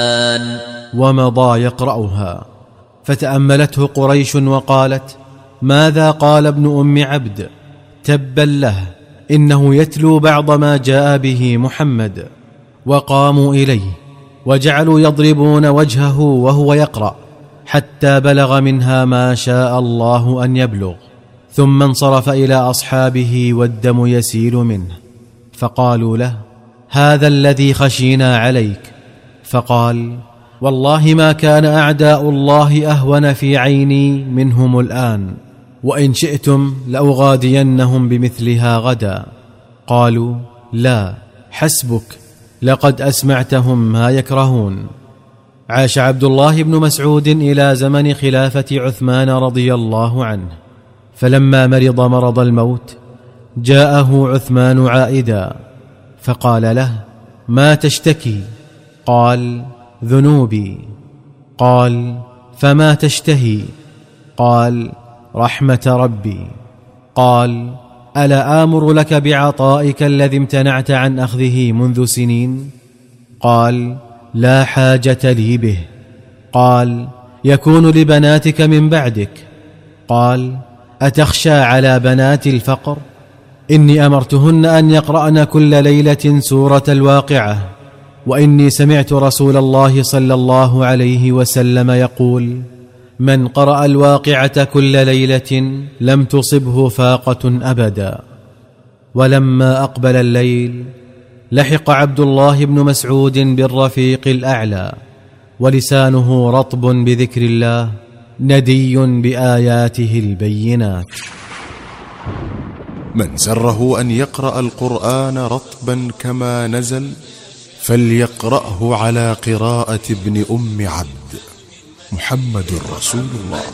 ومضى يقرأها، فتأملته قريش وقالت: ماذا قال ابن أم عبد؟ تبا له، إنه يتلو بعض ما جاء به محمد. وقاموا إليه وجعلوا يضربون وجهه وهو يقرأ حتى بلغ منها ما شاء الله أن يبلغ، ثم انصرف إلى أصحابه والدم يسيل منه، فقالوا له: هذا الذي خشينا عليك. فقال: والله ما كان أعداء الله أهون في عيني منهم الآن، وإن شئتم لأغادينهم بمثلها غدا. قالوا: لا، حسبك، لقد أسمعتهم ما يكرهون. عاش عبد الله بن مسعود إلى زمن خلافة عثمان رضي الله عنه، فلما مرض مرض الموت جاءه عثمان عائدا، فقال له: ما تشتكي؟ قال: ذنوبي. قال: فما تشتهي؟ قال: رحمة ربي. قال: ألا آمر لك بعطائك الذي امتنعت عن أخذه منذ سنين؟ قال: لا حاجة لي به. قال: يكون لبناتك من بعدك. قال: أتخشى على بنات الفقر؟ إني أمرتهن أن يقرأن كل ليلة سورة الواقعة، وإني سمعت رسول الله صلى الله عليه وسلم يقول: من قرأ الواقعة كل ليلة لم تصبه فاقة أبدا. ولما أقبل الليل لحق عبد الله بن مسعود بالرفيق الأعلى، ولسانه رطب بذكر الله ندي بآياته البينات. من سره أن يقرأ القرآن رطبا كما نزل فليقرأه على قراءة ابن أم عبد. محمد رسول الله.